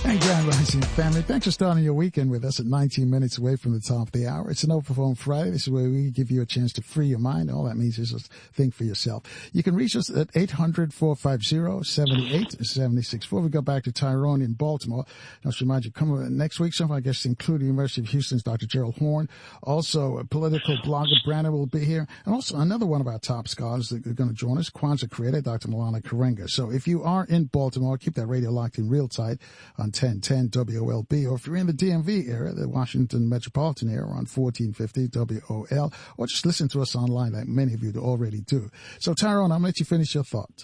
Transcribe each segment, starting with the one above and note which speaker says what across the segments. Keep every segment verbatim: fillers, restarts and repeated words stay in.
Speaker 1: Hey, Grand Rising family. Thanks for starting your weekend with us at nineteen minutes away from the top of the hour. It's an Open Phone Friday. This is where we give you a chance to free your mind. All that means is just think for yourself. You can reach us at eight hundred, four five zero, seven eight seven six. Before we go back to Tyrone in Baltimore, I'll just remind you, come next week, some of our guests include the University of Houston's Doctor Gerald Horn. Also, a political blogger, Brandon, will be here. And also another one of our top scholars that are going to join us, Kwanzaa creator, Doctor Malana Karenga. So if you are in Baltimore, keep that radio locked in real tight on ten ten W O L B, or if you're in the D M V area, the Washington metropolitan area, on fourteen fifty W O L, or just listen to us online like many of you already do. So, Tyrone, I'm going to let you finish your thought.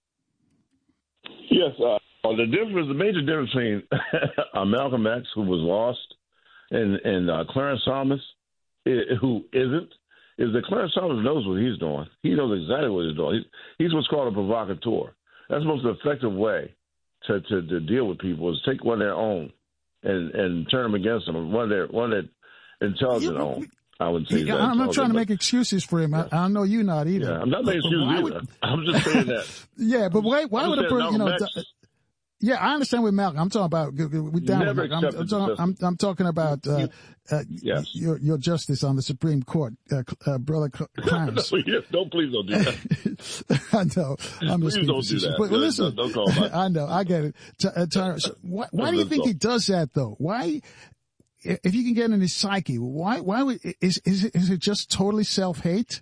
Speaker 2: Yes, uh, the difference, the major difference between uh, Malcolm X, who was lost, and, and uh, Clarence Thomas, who isn't, is that Clarence Thomas knows what he's doing. He knows exactly what he's doing. He's, he's what's called a provocateur. That's the most effective way To, to to deal with people is take one of their own and, and turn them against them. One of their one of their intelligent yeah, own. I would say.
Speaker 1: Yeah, that I'm not trying to make excuses for him. Yeah. I, I know you not either.
Speaker 2: Yeah, I'm not making excuses either.
Speaker 1: Would,
Speaker 2: I'm just saying that.
Speaker 1: Yeah, but why why would a person, you know? X, yeah, I understand with Malcolm. I'm talking about we down with Malcolm. I'm, I'm, talking, I'm, I'm talking about uh, uh, yes. your your justice on the Supreme Court, uh, uh, brother Clarence.
Speaker 2: no, yeah, don't please don't do that.
Speaker 1: I know. I'm
Speaker 2: please
Speaker 1: just
Speaker 2: don't do that.
Speaker 1: But, well, listen,
Speaker 2: don't, don't call
Speaker 1: I know. I get it. T- uh, Ty- so why why do you think he does that though? Why? If you can get in his psyche, why? Why would is is it, is it just totally self-hate?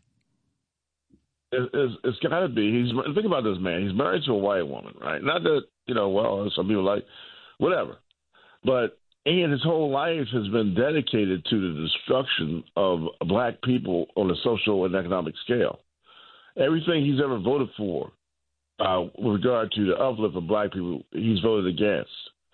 Speaker 2: It, it's, it's got to be. He's think about this man. He's married to a white woman, right? Not that you know. Well, some people like whatever, but and his whole life has been dedicated to the destruction of black people on a social and economic scale. Everything he's ever voted for, uh, with regard to the uplift of black people, he's voted against.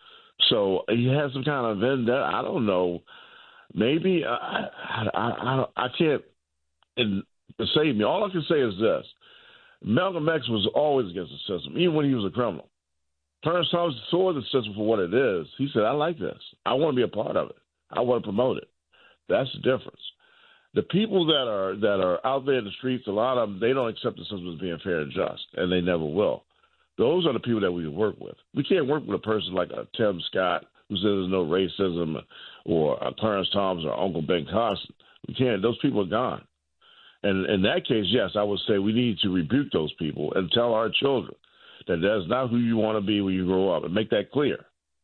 Speaker 2: So he has some kind of vendetta. I don't know. Maybe uh, I, I, I, I can't and save me. All I can say is this: Malcolm X was always against the system, even when he was a criminal. Clarence Thomas saw the system for what it is. He said, "I like this. I want to be a part of it. I want to promote it." That's the difference. The people that are that are out there in the streets, a lot of them, they don't accept the system as being fair and just, and they never will. Those are the people that we work with. We can't work with a person like a Tim Scott who says there's no racism, or a Clarence Thomas or Uncle Ben Carson. We can't. Those people are gone. And in that case, yes, I would say we need to rebuke those people and tell our children that that's not who you want to be when you grow up, and make that clear.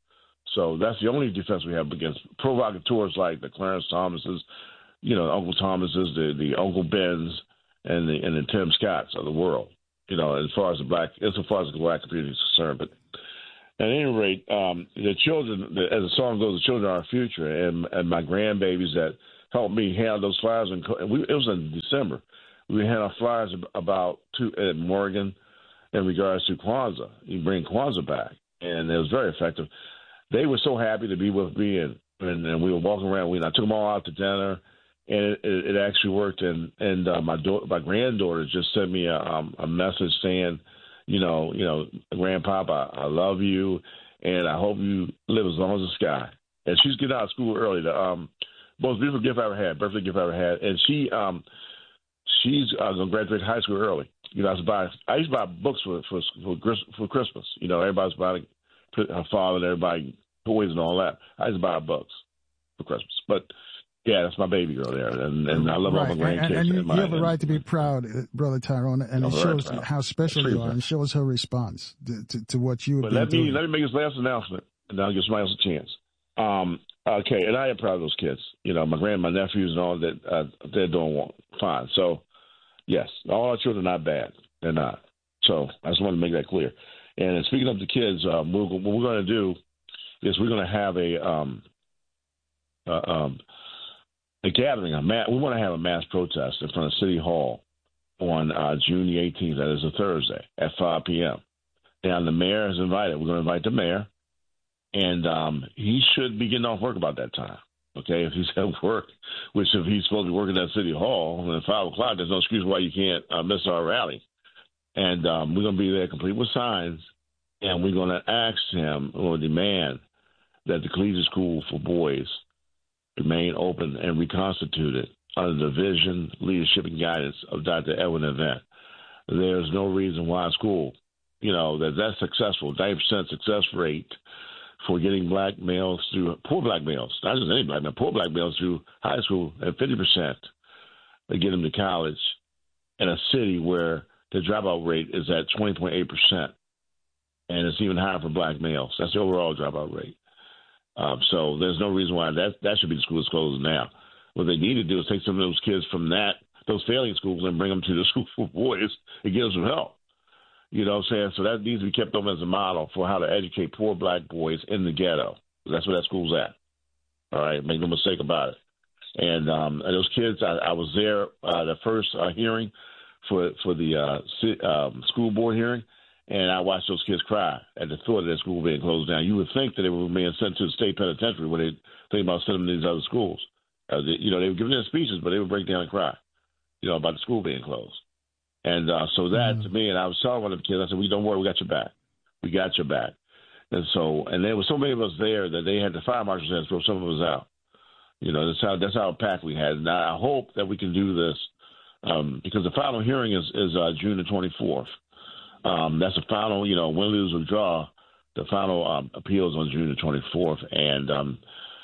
Speaker 2: So that's the only defense we have against provocateurs like the Clarence Thomases, you know, Uncle Thomases, the, the Uncle Bens, and the and the Tim Scotts of the world. You know, as far as the black, as far as the black community is concerned. But at any rate, um, the children, the, as the song goes, the children are our future, and and my grandbabies that helped me hand those flyers, and we, it was in December. We had our flyers about two at Morgan in regards to Kwanzaa. You bring Kwanzaa back, and it was very effective. They were so happy to be with me, and, and, and we were walking around. We, and I took them all out to dinner, and it, it, it actually worked. And and uh, my daughter, my granddaughter just sent me a, um, a message saying, you know, you know, Grandpapa, I, I love you, and I hope you live as long as the sky. And she's getting out of school early. The um, most beautiful gift I ever had, birthday gift I ever had, and she um, she's uh, going to graduate high school early. You know, I used to buy, I used to buy books for for for, for Christmas. You know, everybody's buying her father and everybody toys and all that. I used to buy books for Christmas, but. Yeah, that's my baby girl there, and, and I love
Speaker 1: right.
Speaker 2: all my grandkids.
Speaker 1: And, and you,
Speaker 2: my,
Speaker 1: you have a right to be proud, Brother Tyrone, and it shows how special you are, and shows her response to, to, to what you have
Speaker 2: but
Speaker 1: been
Speaker 2: let
Speaker 1: doing.
Speaker 2: me, let me make this last announcement, and I'll give somebody else a chance. Um, okay, and I am proud of those kids. You know, my grand, my nephews and all that, uh, they're doing fine. So, yes, all our children are not bad. They're not. So I just want to make that clear. And speaking of the kids, um, we're, what we're going to do is we're going to have a um, uh, um, – a gathering, a mass, we want to have a mass protest in front of City Hall on uh, June the eighteenth. That is a Thursday at five p.m. And the mayor is invited. We're going to invite the mayor, and um, he should be getting off work about that time. Okay, if he's at work, which if he's supposed to be working at City Hall at five o'clock, there's no excuse why you can't uh, miss our rally. And um, we're going to be there complete with signs, and we're going to ask him or demand that the collegiate school for boys remain open and reconstituted under the vision, leadership, and guidance of Doctor Edwin Event. There's no reason why a school, you know, that that's successful, ninety percent success rate, for getting black males through, poor black males, not just any black male, poor black males through high school at fifty percent to get them to college in a city where the dropout rate is at twenty point eight percent. And it's even higher for black males. That's the overall dropout rate. Um, so there's no reason why that that should be the school that's closed now. What they need to do is take some of those kids from that, those failing schools, and bring them to the school for boys and give them some help. You know what I'm saying? So that needs to be kept on as a model for how to educate poor black boys in the ghetto. That's where that school's at. All right, make no mistake about it. And, um, and those kids, I, I was there uh, the first uh, hearing for for the uh, um, school board hearing, and I watched those kids cry at the thought of their school being closed down. You would think that they were being sent to the state penitentiary when they think about sending them to these other schools. Uh, they, you know, they were giving their speeches, but they would break down and cry, you know, about the school being closed. And uh, so that mm-hmm. to me, and I was telling one of the kids, I said, "We don't worry, we got your back. We got your back." And so, and there were so many of us there that they had the fire marshals had to throw some of us out. You know, that's how that's how packed we had. And I hope that we can do this um, because the final hearing is is uh, June the twenty-fourth. Um, that's the final, you know, win, lose, or draw. The final um, appeal is on June the twenty-fourth, and um,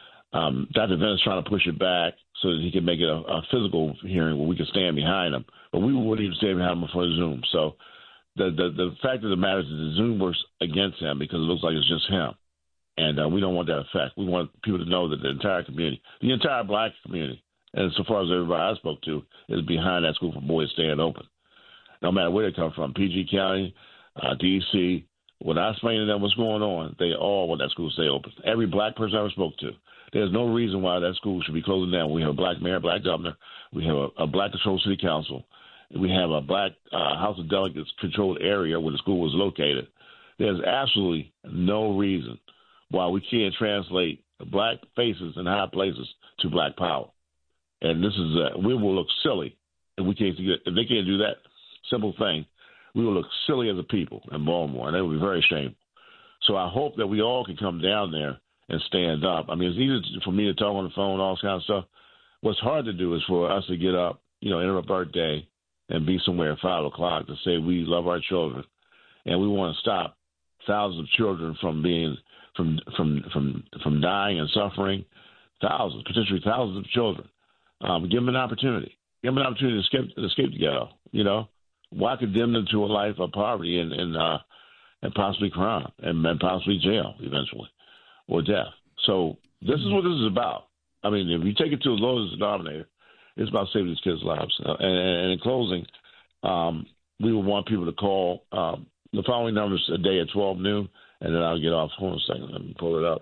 Speaker 2: um, Doctor Vance is trying to push it back so that he can make it a, a physical hearing where we can stand behind him. But we wouldn't even stand behind him for Zoom. So the, the the fact of the matter is that the Zoom works against him because it looks like it's just him. And uh, we don't want that effect. We want people to know that the entire community, the entire black community, and so far as everybody I spoke to, is behind that school for boys staying open. No matter where they come from, P G County, uh, D C, when I explain to them what's going on, they all want that school to stay open. Every black person I ever spoke to. There's no reason why that school should be closing down. We have a black mayor, black governor. We have a, a black controlled city council. We have a black uh, House of Delegates controlled area where the school was located. There's absolutely no reason why we can't translate black faces in high places to black power. And this is uh, we will look silly if we can't if they can't do that simple thing. We will look silly as a people in Baltimore, and that would be very shameful. So I hope that we all can come down there and stand up. I mean, it's easy for me to talk on the phone, all this kind of stuff. What's hard to do is for us to get up, you know, interrupt our day and be somewhere at five o'clock to say we love our children and we want to stop thousands of children from being from from from from dying and suffering, thousands, potentially thousands of children. Um, give them an opportunity. Give them an opportunity to escape, to escape the ghetto. You know, why condemn them to a life of poverty and and, uh, and possibly crime and, and possibly jail eventually or death? So this is what this is about. I mean, if you take it to the lowest denominator, it's about saving these kids' lives. Uh, and, and in closing, um, we would want people to call um, the following numbers a day at twelve noon. And then I'll get off. Hold on a second. Let me pull it up.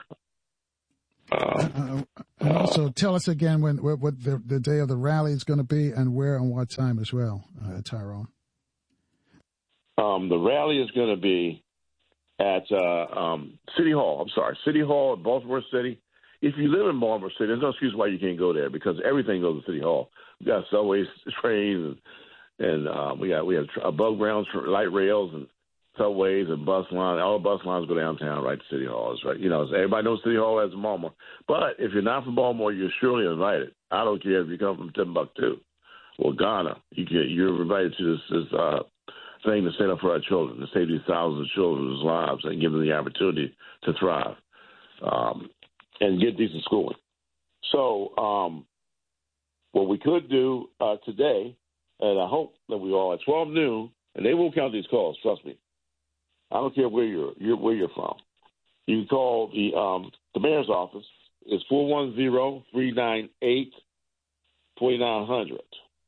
Speaker 1: Uh, uh, and also, tell us again when what, what the, the day of the rally is going to be and where and what time as well, uh, Tyrone.
Speaker 2: Um, the rally is going to be at uh, um, City Hall. I'm sorry, City Hall in Baltimore City. If you live in Baltimore City, there's no excuse why you can't go there because everything goes to City Hall. We got subways, trains, and, and um, we got we have above ground light rails and subways and bus lines. All the bus lines go downtown right to City Hall. It's right, you know, everybody knows City Hall as Baltimore. But if you're not from Baltimore, you're surely invited. I don't care if you come from Timbuktu or Ghana. You get you're invited to this, this uh, thing to stand up for our children, to save these thousands of children's lives and give them the opportunity to thrive um, and get decent schooling. So um, what we could do uh, today, and I hope that we all at twelve noon, and they will count these calls. Trust me. I don't care where you're, you're where you're from. You can call the um, the mayor's office. It's four one zero, three nine eight, four nine zero zero.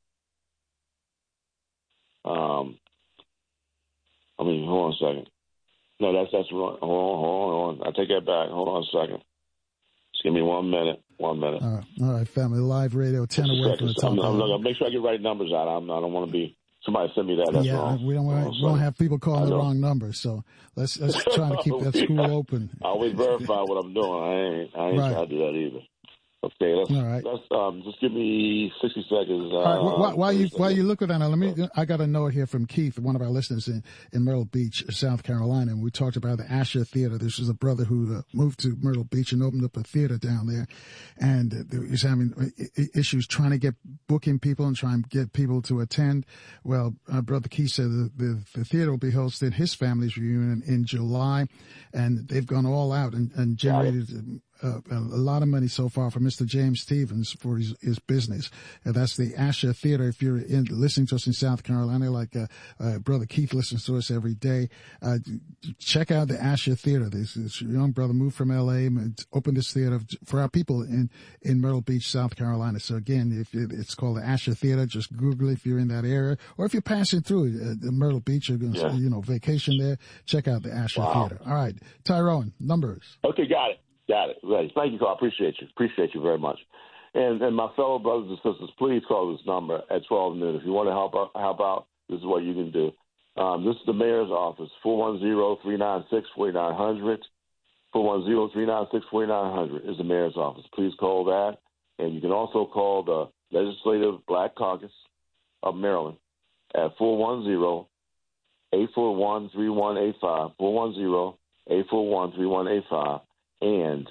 Speaker 2: Um, I mean, hold on a second. No, that's that's wrong. Hold on, hold on. I take that back. Hold on a second. Just give me one minute. One minute.
Speaker 1: All right, all right, family. Live radio, ten away second. from the top. I'm,
Speaker 2: I'm, I'm, make sure I get right numbers out. I'm, I don't want to be. Somebody send me that. That's
Speaker 1: yeah,
Speaker 2: wrong.
Speaker 1: we don't want, we don't have people calling the wrong numbers. So let's let's try to keep that school open.
Speaker 2: I always verify what I'm doing. I ain't I ain't right. trying to do that either. Okay, let's,
Speaker 1: all right.
Speaker 2: let's um, just give me sixty seconds. Uh,
Speaker 1: all right, while, while you while you look at that, now, let me. I got a note here from Keith, one of our listeners in, in Myrtle Beach, South Carolina, and we talked about the Asher Theater. This is a brother who uh, moved to Myrtle Beach and opened up a theater down there, and uh, he's having issues trying to get booking people and trying to get people to attend. Well, uh, Brother Keith said the, the the theater will be hosting his family's reunion in July, and they've gone all out and, and generated. Uh, a lot of money so far for Mister James Stevens for his, his business. And that's the Asher Theater. If you're in, listening to us in South Carolina, like uh, uh, Brother Keith listens to us every day, uh, check out the Asher Theater. This, this young brother moved from L A and opened this theater for our people in, in Myrtle Beach, South Carolina. So again, if it, it's called the Asher Theater, just Google it if you're in that area, or if you're passing through uh, Myrtle Beach, you're going to, yeah. you know, vacation there, check out the Asher wow. Theater. All right, Tyrone, numbers.
Speaker 2: Okay, got it. Got it. Right. Thank you, Carl. I appreciate you. Appreciate you very much. And and my fellow brothers and sisters, please call this number at twelve noon. If you want to help out, help out, this is what you can do. Um, this is the mayor's office, four one zero, three nine six, four nine zero zero. four one zero, three nine six, four nine zero zero is the mayor's office. Please call that. And you can also call the Legislative Black Caucus of Maryland at four one zero, eight four one, three one eight five, four one zero, eight four one, three one eight five. And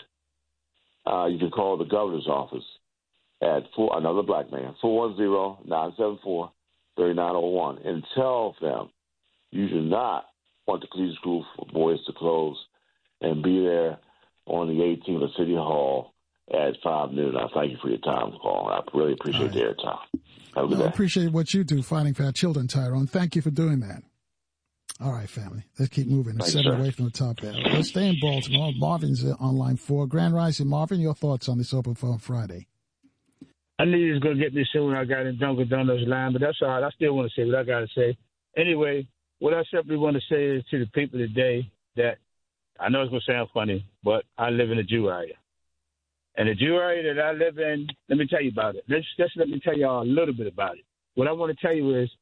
Speaker 2: uh, you can call the governor's office at four, another black man, four one zero, nine seven four, three nine zero one, and tell them you do not want the Collegiate School for Boys to close, and be there on the eighteenth at City Hall at five noon. I thank you for your time, Paul. I really appreciate right. the airtime. Have a good
Speaker 1: no,
Speaker 2: day.
Speaker 1: I appreciate what you do fighting for our children, Tyrone. Thank you for doing that. All right, family. Let's keep moving. Let's set away from the top there. Let's stay in Baltimore. Marvin's on line four. Grand Rising, Marvin, your thoughts on this Open Phone Friday?
Speaker 3: I knew you was going to get me soon when I got in Dunkin' Donuts line, but that's all right. I still want to say what I got to say. Anyway, what I simply want to say is to the people today that I know it's going to sound funny, but I live in a Jew area. And the Jew area that I live in, let me tell you about it. Let's, just let me tell you all a little bit about it. What I want to tell you is,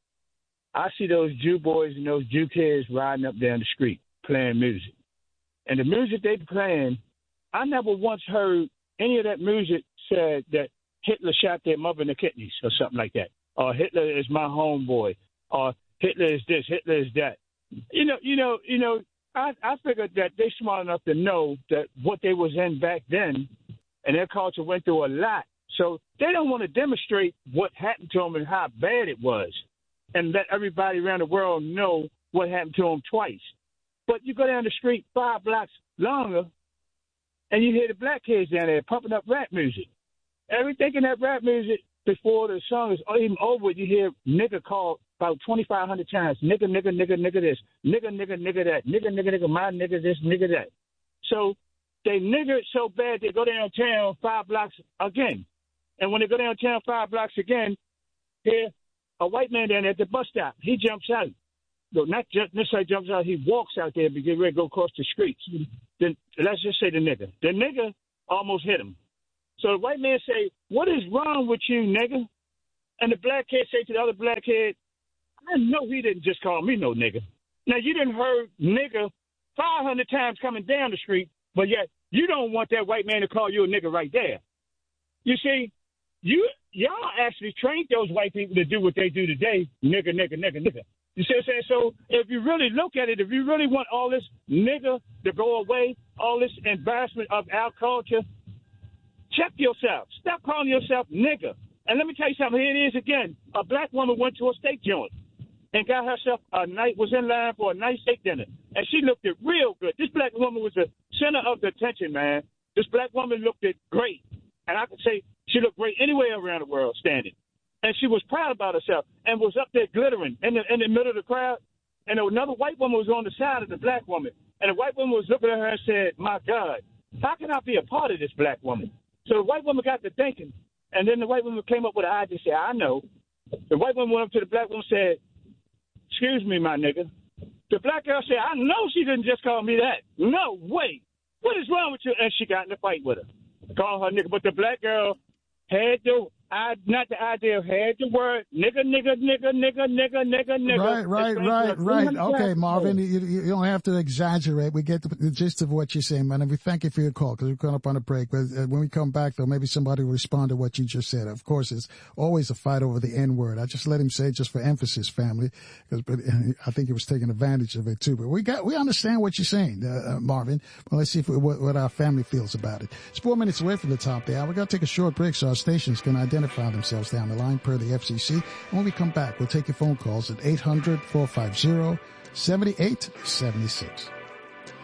Speaker 3: I see those Jew boys and those Jew kids riding up down the street playing music. And the music they playing, I never once heard any of that music said that Hitler shot their mother in the kidneys or something like that. Or Hitler is my homeboy. Or Hitler is this, Hitler is that. You know, you know, you know, I, I figured that they smart enough to know that what they was in back then and their culture went through a lot. So they don't want to demonstrate what happened to them and how bad it was, and let everybody around the world know what happened to them twice. But you go down the street five blocks longer, and you hear the black kids down there pumping up rap music. Everything in that rap music, before the song is even over, you hear nigga called about twenty-five hundred times. Nigga, nigga, nigga, nigga this. Nigga, nigga, nigga that. Nigga, nigga, nigga, my nigga this, nigga that. So they nigger it so bad they go downtown five blocks again. And when they go downtown five blocks again, here, a white man down there at the bus stop, he jumps out. No, not just necessarily jumps out. He walks out there to get ready to go across the streets. Then let's just say the nigga. The nigga almost hit him. So the white man say, "What is wrong with you, nigga?" And the black kid say to the other black kid, "I know he didn't just call me no nigga." Now you didn't heard nigga five hundred times coming down the street, but yet you don't want that white man to call you a nigga right there. You see, you. Y'all actually trained those white people to do what they do today, nigga, nigga, nigga, nigga. You see what I'm saying? So if you really look at it, if you really want all this nigga to go away, all this embarrassment of our culture, check yourself. Stop calling yourself nigga. And let me tell you something. Here it is again. A black woman went to a steak joint and got herself a night, was in line for a nice steak dinner. And she looked it real good. This black woman was the center of the attention, man. This black woman looked it great. And I could say she looked great anywhere around the world standing. And she was proud about herself and was up there glittering in the, in the middle of the crowd. And another white woman was on the side of the black woman. And the white woman was looking at her and said, "My God, how can I be a part of this black woman?" So the white woman got to thinking. And then the white woman came up with an idea and said, "I know." The white woman went up to the black woman and said, "Excuse me, my nigga." The black girl said, "I know she didn't just call me that. No way. What is wrong with you?" And she got in a fight with her. Call her nigga. But the black girl had the I, not the idea of had the word nigga, nigga, nigga, nigga, nigga, nigga, nigga.
Speaker 1: Right, right, right, right. Okay, Marvin, you, you don't have to exaggerate. We get the, the gist of what you're saying, man, and we thank you for your call because we're going up on a break. But uh, when we come back, though, maybe somebody will respond to what you just said. Of course, it's always a fight over the N word. I just let him say it just for emphasis, family, because I think he was taking advantage of it too. But we got we understand what you're saying, uh, uh, Marvin. Well, let's see if we, what, what our family feels about it. It's four minutes away from the top of the hour. We're going to take a short break so our stations can identify themselves down the line per the F C C. And when we come back, we'll take your phone calls at eight hundred, four five zero, seven eight seven six.